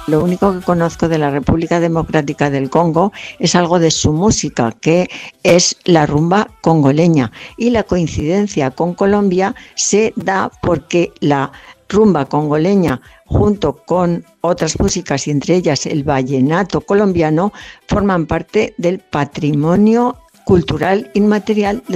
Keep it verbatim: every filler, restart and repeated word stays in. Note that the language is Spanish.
Lo único que conozco de la República Democrática del Congo es algo de su música, que es la rumba congoleña. Y la coincidencia con Colombia se da porque la rumba congoleña, junto con otras músicas y entre ellas el vallenato colombiano, forman parte del patrimonio cultural inmaterial de